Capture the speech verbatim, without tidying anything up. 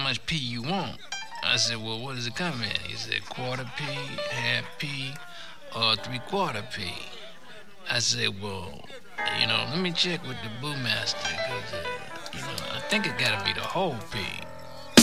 much P you want? I said, well, what does it come in? He said, quarter P, half P, or three quarter P. I said, well, you know, let me check with the brewmaster, because, uh, you know, I think it gotta be the whole P.